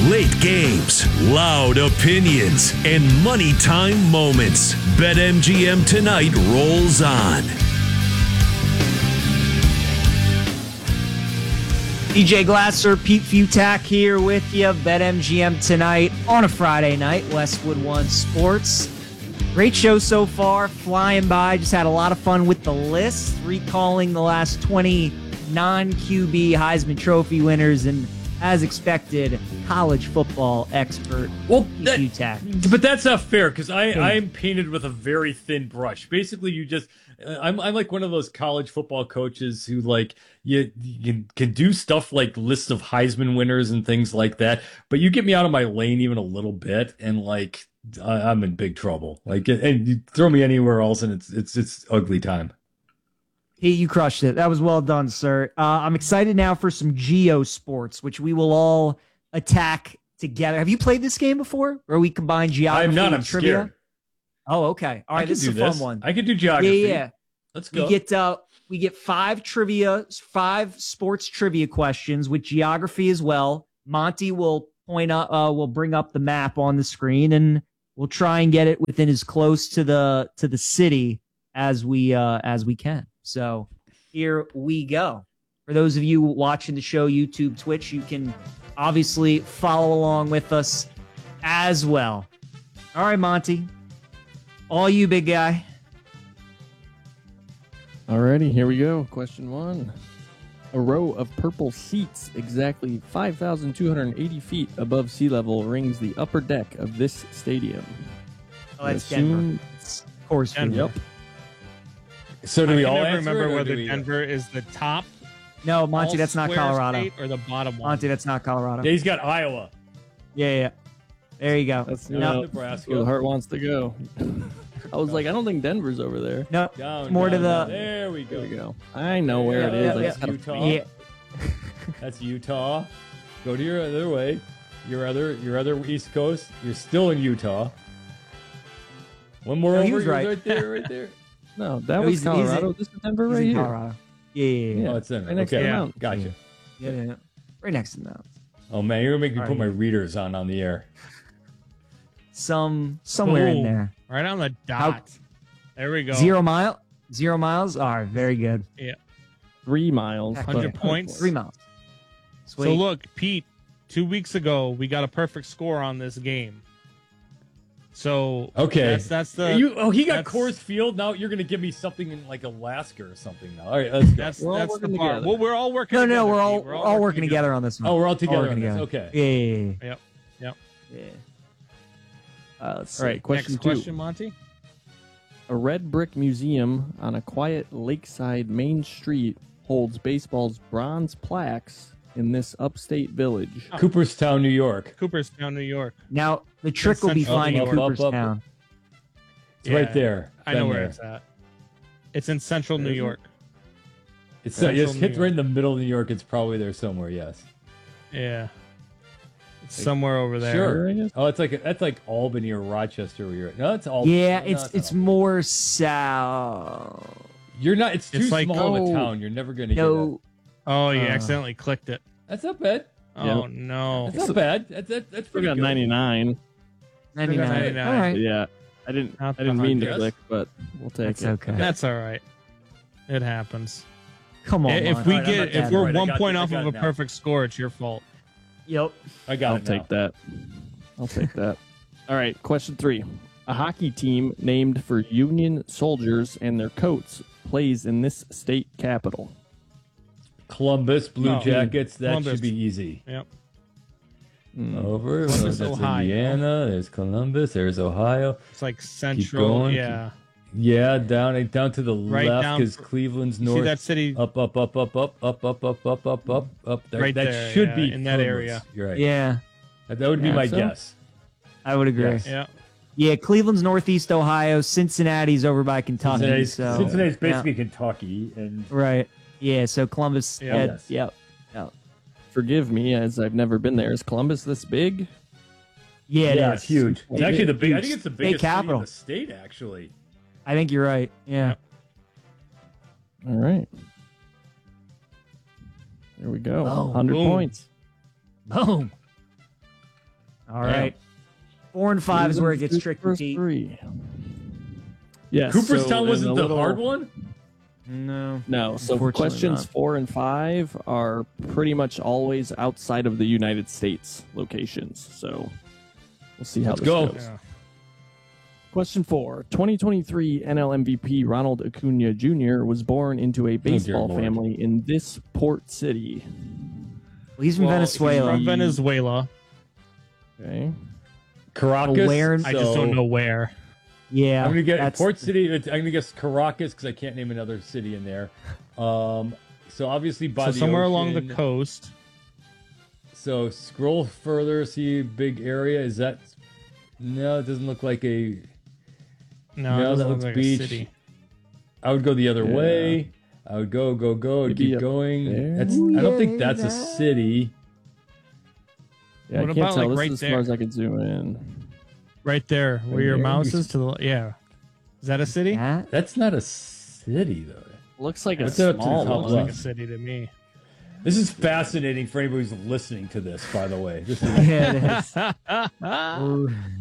Late games, loud opinions, and money time moments. BetMGM Tonight rolls on. DJ Glasser, Pete Futak here with you. BetMGM Tonight on a Friday night. Westwood One Sports. Great show so far. Flying by. Just had a lot of fun with the list. Recalling the last 20 non-QB Heisman Trophy winners and, as expected, college football expert. Well, Pete Futak. but that's not fair because I'm painted with a very thin brush. Basically, you just I'm like one of those college football coaches who like you can do stuff like lists of Heisman winners and things like that, but you get me out of my lane even a little bit, and like I'm in big trouble. Like, and you throw me anywhere else, and it's ugly time. Hey, you crushed it. That was well done, sir. I'm excited now for some Geo Sports, which we will all attack together. Have you played this game before, where we combine geography I'm not. and I'm trivia? scared. Oh, okay. All right, this is a fun one. I could do geography. Yeah. Let's go. We get five sports trivia questions with geography as well. Monty will will bring up the map on the screen, and we'll try and get it within as close to the city as we can. So here we go. For those of you watching the show, YouTube, Twitch, you can obviously follow along with us as well. All right, Monty. All you, big guy. Alrighty, here we go. Question 1. A row of purple seats exactly 5,280 feet above sea level rings the upper deck of this stadium. Oh, that's Denver. Of course. Denver. Yep. So do we all I never answer remember it, or whether do we- Denver is the top. No, Monty, that's not all-square Colorado. state or the bottom one. Monty, that's not Colorado. Yeah, he's got Iowa. Yeah. There you go. That's No, Nebraska. where the heart wants to go. I was like, I don't think Denver's over there. no, Down, more down, to down. the. There we There go. we go. I know where it is. Yeah, I yeah, just gotta- Utah. Yeah. That's Utah. Go to your other way. Your other East Coast. You're still in Utah. One more No, over. he was You're right. right there. No, that No, was he's in- Colorado. This is Denver He's right in here. Colorado. Yeah. Oh, it's in Right there. next to Okay, the Yeah. mountain. gotcha. Yeah. Right next to the mountains. Oh man, you're gonna make me put Alright. my readers on the air. Somewhere in Boom. there. Right on the dot. There we go. 0 miles. All right, very good. 3 miles. 100 but- points. 3 miles. Sweet. So look, Pete, 2 weeks ago we got a perfect score on this game. So Okay. that's the He got that's- Coors Field. Now you're gonna give me something in like Alaska or something. Now, all right, let's go. that's We're all that's the working part. together. Well, we're all working. No, together, we're Pete. all working together on this one. Oh, we're all together working on this. together. Okay. Yeah. Yep. Yeah. Let's see. All right, question Next 2. question, Monty. A red brick museum on a quiet lakeside main street holds baseball's bronze plaques in this upstate village. Cooperstown, New York. Cooperstown, New York. Now, the trick will be Central finding New York. Cooperstown. It's right there. I know Been where there. it's at. It's in central New Is it? York. It's Central just New hit York. right in the middle of New York. It's probably there somewhere. Yes. Yeah. It's somewhere over there. Sure. I guess. Oh, that's like Albany or Rochester. Where you're at. No, it's Albany. Yeah, No, it's not more south. You're not. It's too It's like- small of a Oh. town. You're never gonna get that. No, Oh, you Uh, accidentally clicked it. That's not bad. Oh no. That's not bad. That's We pretty got good. 99. 99. 99. All right. Yeah, I didn't Not the mean to 100. click, but we'll take That's it. okay. That's all right. It happens. Come on. If Monty. we Alright, I'm get not if that we're right. I 1 got point it. I off got of it a now. perfect score, it's your fault. Yep. I got I'll it take now. that. I'll take that. All right, question 3. A hockey team named for Union soldiers and their coats plays in this state capital. Columbus Blue No. Jackets. That Columbus. should be easy. Yep. Over. Columbus, That's Ohio. Indiana. There's Columbus. There's Ohio. It's like central. going. Yeah. Yeah, down to the Right left down because fr- Cleveland's See north. that city Up. There, Right that there, should yeah, be in that Columbus. area. You're right. Yeah, That would be Yeah, my so? guess. I would agree. Yes. Yeah. Yeah, Cleveland's Northeast Ohio. Cincinnati's over by Kentucky. Cincinnati's so, basically Kentucky, and yeah. Right. Yeah, so Columbus. Yeah. had- Yes. Yep. Forgive me, as I've never been there. Is Columbus this big? Yeah, it is. it's huge. It's actually the big. I think it's the State biggest city capital. in the state. Actually, I think you're right. Yeah. All right. There we go. Oh, 100 boom. points. Boom. All right. 4 and 5 is where it gets tricky, First Pete. 3. Yes. Cooperstown so wasn't in the little- hard one? No. No. So Unfortunately questions not. 4 and 5 are pretty much always outside of the United States locations. So we'll see how Let's this go. goes. Yeah. Question 4. 2023 NL MVP Ronald Acuna Jr. was born into a baseball Lord. family in this port city. Well, he's from Well, Venezuela. From Venezuela. Okay. Caracas. Where- I just don't know where. Yeah. I'm gonna get that's- Port City. I'm gonna guess Caracas because I can't name another city in there. So obviously by So the somewhere along the ocean. coast. So scroll further, see big area. Is that? No, it doesn't look like a. No, No, it doesn't that look looks like beach. a city. I would go the other Yeah. way. I would go, Maybe keep up going. there? That's. I don't think that's a city. Yeah, What I can't about, tell. like, This right is as there? far as I can zoom in. Right there, where Right your here? mouse is to the yeah. Is that a city? That? That's not a city though. Looks like a What's up to the small top Looks one. like a city to me. This is fascinating for anybody who's listening to this. By the way, this is Yeah, it is.